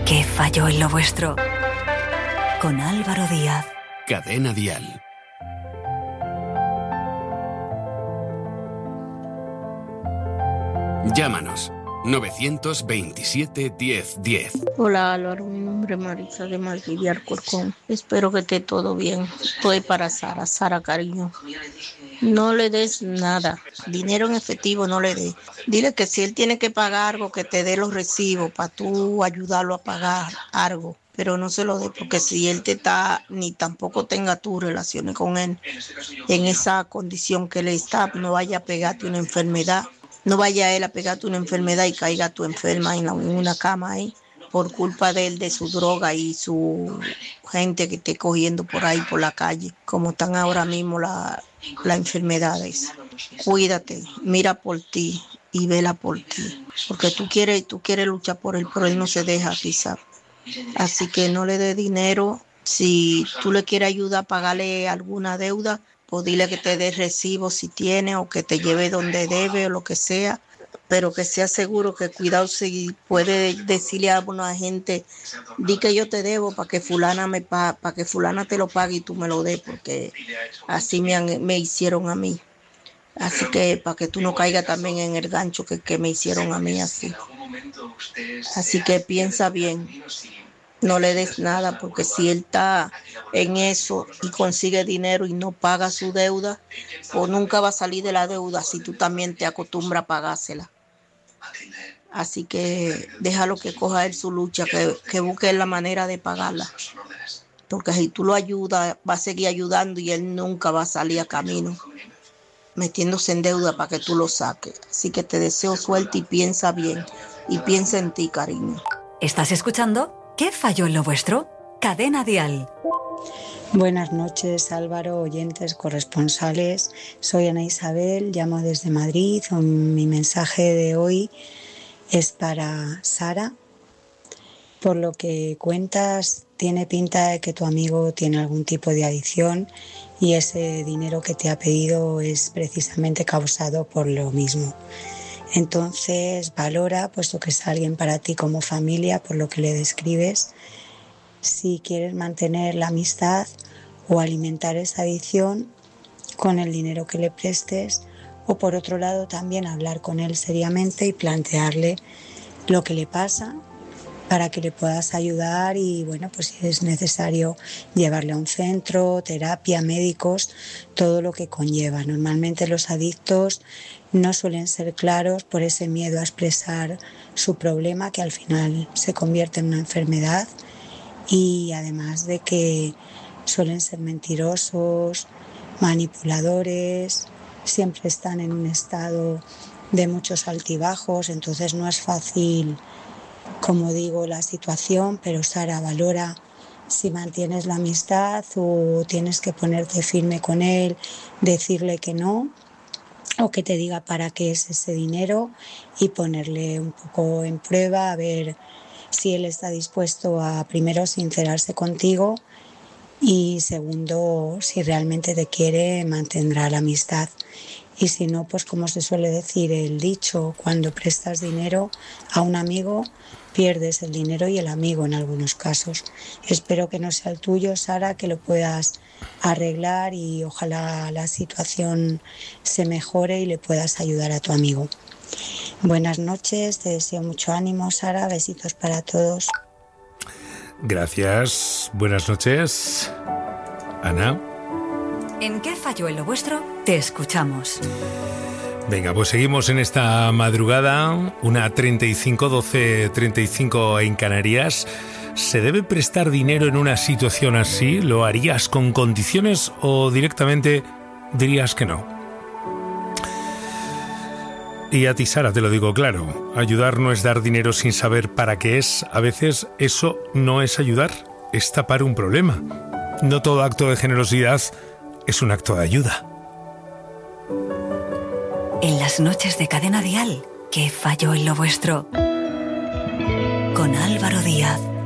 ¿Qué falló en lo vuestro? Con Álvaro Díaz. Cadena Dial. Llámanos 927 10 10. Hola Álvaro, mi nombre es Marisa de Maldivia, Alcorcón. Espero que esté todo bien. Estoy para Sara, cariño. No le des nada, dinero en efectivo no le des. Dile que si él tiene que pagar algo, que te dé los recibos para tú ayudarlo a pagar algo. Pero no se lo dé, porque si él te está, ni tampoco tenga tus relaciones con él, en esa condición que él está, no vaya a pegarte una enfermedad. No vaya él a pegarte una enfermedad y caiga tú enferma en una cama ahí por culpa de él, de su droga y su gente que esté cogiendo por ahí por la calle, como están ahora mismo las enfermedades. Cuídate, mira por ti y vela por ti, porque tú quieres luchar por él, pero él no se deja pisar. Así que no le dé dinero. Si tú le quieres ayudar a pagarle alguna deuda, pues dile que te dé recibo si tiene, o que te lleve donde debe o lo que sea, pero que sea seguro, que cuidado si puede decirle a una gente, di que yo te debo para que fulana para que fulana te lo pague y tú me lo des, porque así me hicieron a mí. Así que para que tú no caigas también en el gancho que me hicieron a mí así. Así que piensa bien. No le des nada, porque si él está en eso y consigue dinero y no paga su deuda, pues nunca va a salir de la deuda si tú también te acostumbras a pagársela. Así que déjalo que coja él su lucha, que busque la manera de pagarla. Porque si tú lo ayudas, va a seguir ayudando y él nunca va a salir a camino metiéndose en deuda para que tú lo saques. Así que te deseo suerte y piensa bien. Y piensa en ti, cariño. ¿Estás escuchando? ¿Qué falló en lo vuestro? Cadena Dial. Buenas noches, Álvaro, oyentes, corresponsales. Soy Ana Isabel, llamo desde Madrid. Mi mensaje de hoy es para Sara. Por lo que cuentas, tiene pinta de que tu amigo tiene algún tipo de adicción y ese dinero que te ha pedido es precisamente causado por lo mismo. Entonces valora, puesto que es alguien para ti como familia, por lo que le describes, si quieres mantener la amistad o alimentar esa adicción con el dinero que le prestes, o por otro lado también hablar con él seriamente y plantearle lo que le pasa para que le puedas ayudar y, bueno, pues si es necesario llevarle a un centro, terapia, médicos, todo lo que conlleva. Normalmente los adictos no suelen ser claros por ese miedo a expresar su problema, que al final se convierte en una enfermedad, y además de que suelen ser mentirosos, manipuladores, siempre están en un estado de muchos altibajos, entonces no es fácil, como digo, la situación, pero Sara, valora si mantienes la amistad o tienes que ponerte firme con él, decirle que no, o que te diga para qué es ese dinero y ponerle un poco en prueba, a ver si él está dispuesto a, primero, sincerarse contigo y segundo, si realmente te quiere, mantendrá la amistad. Y si no, pues como se suele decir el dicho, cuando prestas dinero a un amigo, pierdes el dinero y el amigo en algunos casos. Espero que no sea el tuyo, Sara, que lo puedas arreglar y ojalá la situación se mejore y le puedas ayudar a tu amigo. Buenas noches, te deseo mucho ánimo, Sara, besitos para todos. Gracias, buenas noches. Ana. ¿En qué falló en lo vuestro? Te escuchamos. Venga, pues seguimos en esta madrugada, 1:35, 12:35 en Canarias. ¿Se debe prestar dinero en una situación así? ¿Lo harías con condiciones o directamente dirías que no? Y a ti, Sara, te lo digo claro, ayudar no es dar dinero sin saber para qué es. A veces eso no es ayudar, es tapar un problema. No todo acto de generosidad es un acto de ayuda. En las noches de Cadena Dial, ¿qué falló en lo vuestro? Con Álvaro Díaz.